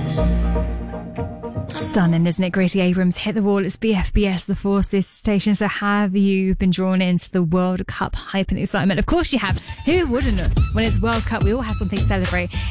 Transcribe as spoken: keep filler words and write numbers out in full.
Stunning, isn't it? Gracie Abrams hit the wall. It's B F B S, the Forces station. So have you been drawn into the World Cup hype and excitement? Of course you have. Who wouldn't? When it's World Cup, we all have something to celebrate.